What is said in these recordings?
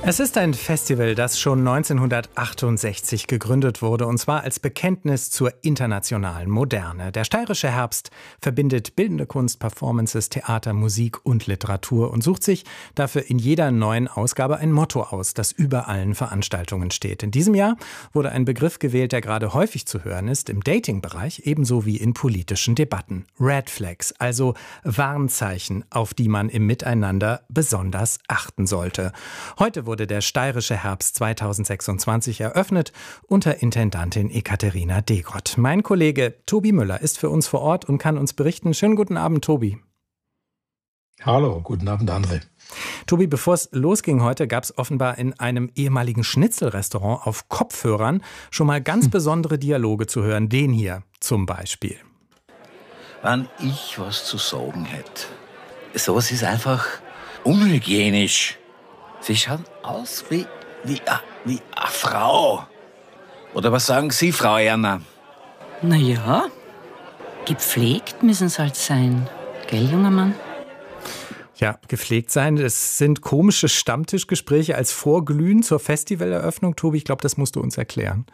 Es ist ein Festival, das schon 1968 gegründet wurde, und zwar als Bekenntnis zur internationalen Moderne. Der Steirische Herbst verbindet bildende Kunst, Performances, Theater, Musik und Literatur und sucht sich dafür in jeder neuen Ausgabe ein Motto aus, das über allen Veranstaltungen steht. In diesem Jahr wurde ein Begriff gewählt, der gerade häufig zu hören ist, im Dating-Bereich ebenso wie in politischen Debatten. Red Flags, also Warnzeichen, auf die man im Miteinander besonders achten sollte. Heute wurde der Steirische Herbst 2026 eröffnet unter Intendantin Ekaterina Degott. Mein Kollege Tobi Müller ist für uns vor Ort und kann uns berichten. Schönen guten Abend, Tobi. Hallo, guten Abend, André. Tobi, bevor es losging heute, gab es offenbar in einem ehemaligen Schnitzelrestaurant auf Kopfhörern schon mal ganz besondere Dialoge zu hören. Den hier zum Beispiel. Wenn ich was zu sagen hätte, sowas ist einfach unhygienisch. Sie schauen aus wie eine Frau. Oder was sagen Sie, Frau Erna? Naja, gepflegt müssen sie halt sein. Gell, junger Mann? Ja, gepflegt sein. Es sind komische Stammtischgespräche als Vorglühen zur Festivaleröffnung. Tobi, ich glaube, das musst du uns erklären.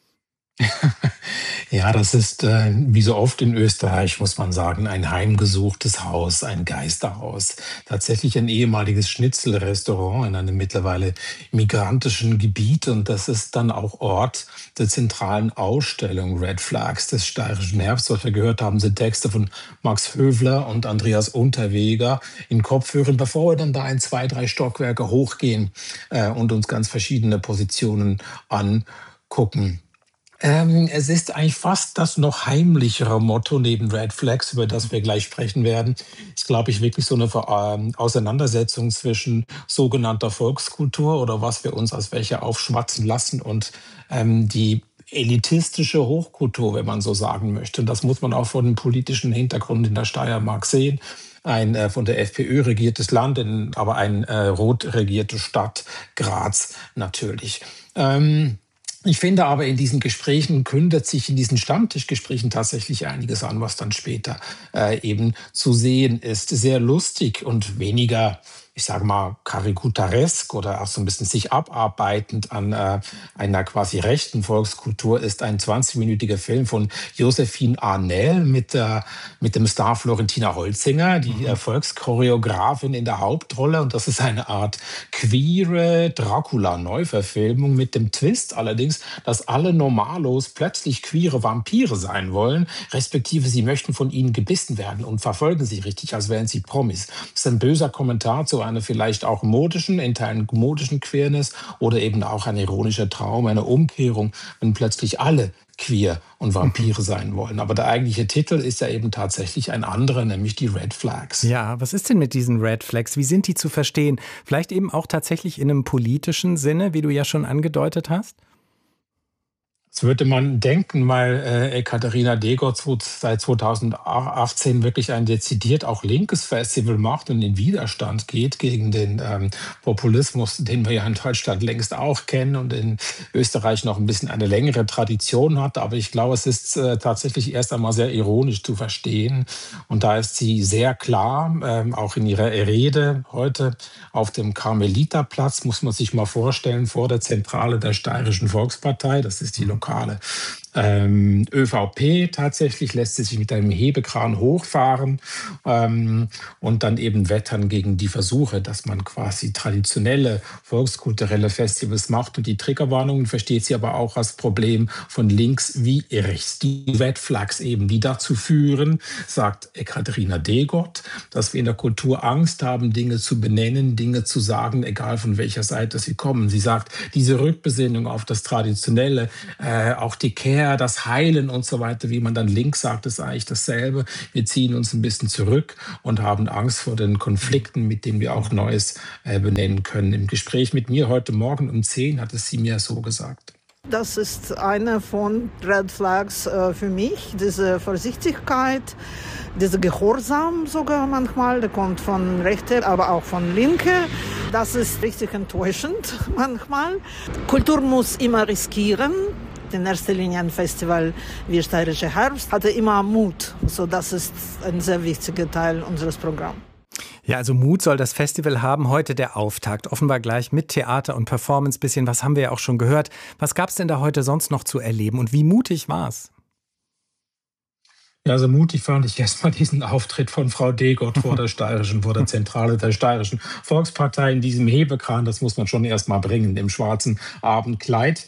Ja, das ist wie so oft in Österreich, muss man sagen, ein heimgesuchtes Haus, ein Geisterhaus. Tatsächlich ein ehemaliges Schnitzelrestaurant in einem mittlerweile migrantischen Gebiet. Und das ist dann auch Ort der zentralen Ausstellung Red Flags des Steirischen Herbst. Was wir gehört haben, sind Texte von Max Höfler und Andreas Unterweger in Kopfhörern, bevor wir dann da 2, 3 Stockwerke hochgehen und uns ganz verschiedene Positionen angucken. Es ist eigentlich fast das noch heimlichere Motto neben Red Flags, über das wir gleich sprechen werden. Ist, glaube ich, wirklich so eine Auseinandersetzung zwischen sogenannter Volkskultur oder was wir uns als welche aufschwatzen lassen und die elitistische Hochkultur, wenn man so sagen möchte. Und das muss man auch vor dem politischen Hintergrund in der Steiermark sehen. Ein von der FPÖ regiertes Land, aber ein rot regierte Stadt, Graz natürlich. Ich finde aber, in diesen Gesprächen kündet sich in diesen Stammtischgesprächen tatsächlich einiges an, was dann später eben zu sehen ist. Sehr lustig und weniger, ich sage mal, karikaturesk oder auch so ein bisschen sich abarbeitend an einer quasi rechten Volkskultur ist ein 20-minütiger Film von Josephine Arnell mit dem Star Florentina Holzinger, die Volkschoreografin in der Hauptrolle. Und das ist eine Art queere Dracula-Neuverfilmung mit dem Twist allerdings, dass alle Normalos plötzlich queere Vampire sein wollen, respektive sie möchten von ihnen gebissen werden und verfolgen sie richtig, als wären sie Promis. Das ist ein böser Kommentar zu einer vielleicht auch in Teilen modischen Queerness oder eben auch ein ironischer Traum, eine Umkehrung, wenn plötzlich alle queer und Vampire sein wollen. Aber der eigentliche Titel ist ja eben tatsächlich ein anderer, nämlich die Red Flags. Ja, was ist denn mit diesen Red Flags? Wie sind die zu verstehen? Vielleicht eben auch tatsächlich in einem politischen Sinne, wie du ja schon angedeutet hast? Das würde man denken, weil Ekaterina Degott seit 2018 wirklich ein dezidiert auch linkes Festival macht und in Widerstand geht gegen den Populismus, den wir ja in Deutschland längst auch kennen und in Österreich noch ein bisschen eine längere Tradition hat. Aber ich glaube, es ist tatsächlich erst einmal sehr ironisch zu verstehen. Und da ist sie sehr klar, auch in ihrer Rede heute auf dem Karmeliterplatz, muss man sich mal vorstellen, vor der Zentrale der Steirischen Volkspartei. Das ist die lokale ÖVP. Tatsächlich lässt sie sich mit einem Hebekran hochfahren und dann eben wettern gegen die Versuche, dass man quasi traditionelle volkskulturelle Festivals macht. Und die Triggerwarnungen versteht sie aber auch als Problem von links wie rechts. Die Red Flags eben, die dazu führen, sagt Ekaterina Degott, dass wir in der Kultur Angst haben, Dinge zu benennen, Dinge zu sagen, egal von welcher Seite sie kommen. Sie sagt, diese Rückbesinnung auf das Traditionelle, auch die Care, das Heilen und so weiter, wie man dann links sagt, ist eigentlich dasselbe. Wir ziehen uns ein bisschen zurück und haben Angst vor den Konflikten, mit denen wir auch Neues benennen können. Im Gespräch mit mir heute Morgen um 10 hat es sie mir so gesagt. Das ist eine von Red Flags für mich, diese Vorsichtigkeit, dieser Gehorsam sogar manchmal, der kommt von Rechten, aber auch von Linke. Das ist richtig enttäuschend manchmal. Kultur muss immer riskieren. In erster Linie ein Festival wie Steirischer Herbst hatte immer Mut. So, das ist ein sehr wichtiger Teil unseres Programms. Ja, also Mut soll das Festival haben. Heute der Auftakt. Offenbar gleich mit Theater und Performance. Bisschen was haben wir ja auch schon gehört. Was gab es denn da heute sonst noch zu erleben und wie mutig war es? Ja, so mutig fand ich erstmal diesen Auftritt von Frau Degott vor der Zentrale der Steirischen Volkspartei in diesem Hebekran. Das muss man schon erstmal bringen, im schwarzen Abendkleid.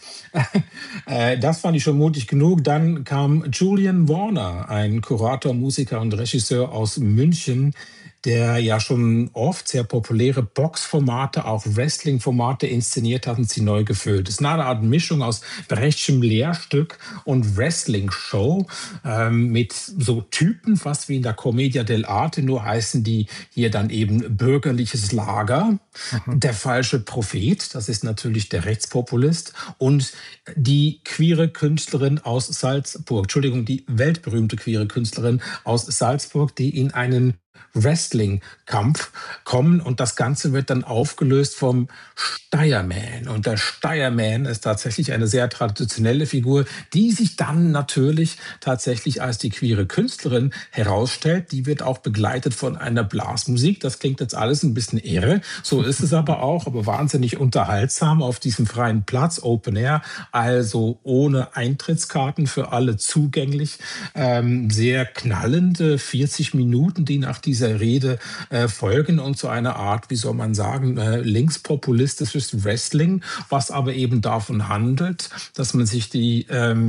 Das fand ich schon mutig genug. Dann kam Julian Warner, ein Kurator, Musiker und Regisseur aus München, der ja schon oft sehr populäre Boxformate, auch Wrestling-Formate inszeniert hat und sie neu gefüllt. Es ist eine Art Mischung aus Brechtschem Lehrstück und Wrestling-Show mit so Typen, fast wie in der Commedia dell'arte, nur heißen die hier dann eben bürgerliches Lager, der falsche Prophet, das ist natürlich der Rechtspopulist, und die queere Künstlerin aus Salzburg, die weltberühmte queere Künstlerin aus Salzburg, die in einen Wrestling-Kampf kommen, und das Ganze wird dann aufgelöst vom Steierman. Und der Steierman ist tatsächlich eine sehr traditionelle Figur, die sich dann natürlich tatsächlich als die queere Künstlerin herausstellt. Die wird auch begleitet von einer Blasmusik. Das klingt jetzt alles ein bisschen irre. So ist es aber auch, aber wahnsinnig unterhaltsam auf diesem freien Platz, Open Air, also ohne Eintrittskarten für alle zugänglich. Sehr knallende 40 Minuten, die nach dieser Rede folgen, und so eine Art, wie soll man sagen, linkspopulistisches Wrestling, was aber eben davon handelt, dass man sich die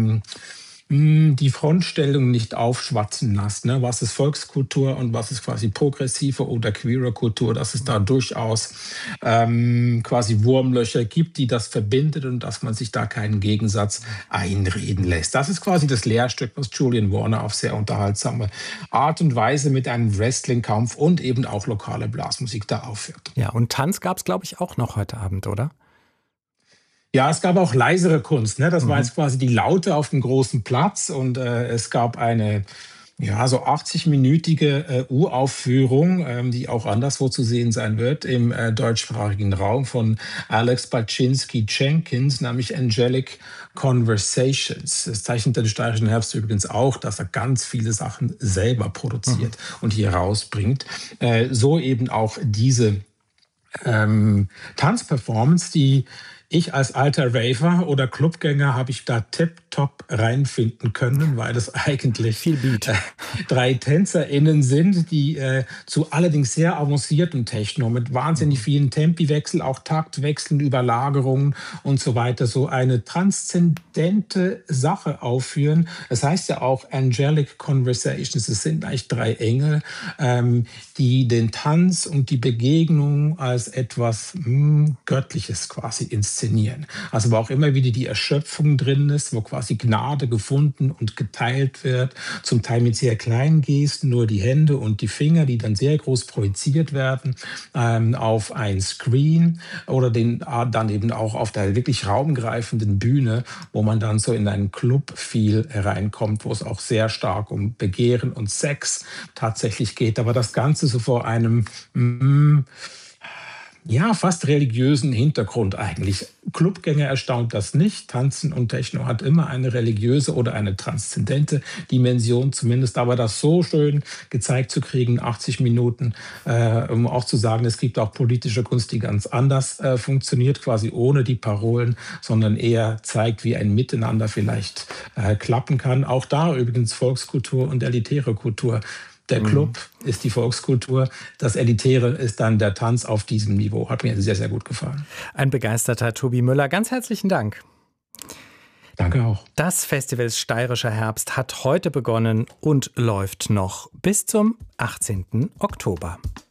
Frontstellung nicht aufschwatzen lässt. Ne? Was ist Volkskultur und was ist quasi progressive oder queere Kultur, dass es da durchaus quasi Wurmlöcher gibt, die das verbindet, und dass man sich da keinen Gegensatz einreden lässt. Das ist quasi das Lehrstück, was Julian Warner auf sehr unterhaltsame Art und Weise mit einem Wrestling-Kampf und eben auch lokale Blasmusik da aufführt. Ja, und Tanz gab es, glaube ich, auch noch heute Abend, oder? Ja, es gab auch leisere Kunst. Ne? Das war jetzt quasi die Laute auf dem großen Platz, und es gab eine so 80-minütige Uraufführung, die auch anderswo zu sehen sein wird im deutschsprachigen Raum, von Alex Baczynski-Jenkins, nämlich Angelic Conversations. Das zeichnet den Steirischen Herbst übrigens auch, dass er ganz viele Sachen selber produziert und hier rausbringt. So eben auch diese Tanzperformance, die ich als alter Raver oder Clubgänger habe ich da tipptopp reinfinden können, weil es eigentlich viel Beat. 3 TänzerInnen sind, die zu allerdings sehr avanciertem Techno mit wahnsinnig vielen Tempiwechsel, auch Taktwechseln, Überlagerungen und so weiter, so eine transzendente Sache aufführen. Das heißt ja auch Angelic Conversations. Es sind eigentlich 3 Engel, die den Tanz und die Begegnung als etwas Göttliches quasi inszenieren. Also wo auch immer wieder die Erschöpfung drin ist, wo quasi Gnade gefunden und geteilt wird, zum Teil mit sehr kleinen Gesten, nur die Hände und die Finger, die dann sehr groß projiziert werden auf ein Screen oder dann eben auch auf der wirklich raumgreifenden Bühne, wo man dann so in einen Club-Feel reinkommt, wo es auch sehr stark um Begehren und Sex tatsächlich geht. Aber das Ganze so vor einem fast religiösen Hintergrund eigentlich. Clubgänger erstaunt das nicht. Tanzen und Techno hat immer eine religiöse oder eine transzendente Dimension zumindest. Aber das so schön gezeigt zu kriegen, 80 Minuten, um auch zu sagen, es gibt auch politische Kunst, die ganz anders funktioniert, quasi ohne die Parolen, sondern eher zeigt, wie ein Miteinander vielleicht klappen kann. Auch da übrigens Volkskultur und elitäre Kultur. Der Club ist die Volkskultur, das Elitäre ist dann der Tanz auf diesem Niveau. Hat mir sehr, sehr gut gefallen. Ein begeisterter Tobi Müller. Ganz herzlichen Dank. Danke auch. Das Festival Steirischer Herbst hat heute begonnen und läuft noch bis zum 18. Oktober.